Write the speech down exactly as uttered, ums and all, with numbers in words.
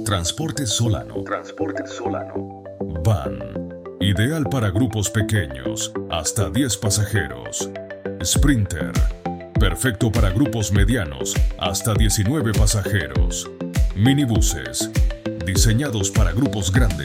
Transporte Solano. Transporte Solano. Van. Ideal para grupos pequeños, hasta diez pasajeros. Sprinter. Perfecto para grupos medianos, hasta diecinueve pasajeros. Minibuses. Diseñados para grupos grandes